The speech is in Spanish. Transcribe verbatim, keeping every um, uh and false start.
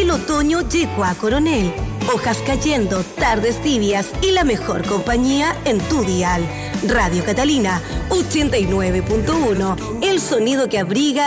El otoño llegó a Coronel. Hojas cayendo, tardes tibias y la mejor compañía en tu dial. Radio Catalina ochenta y nueve punto uno. El sonido que abriga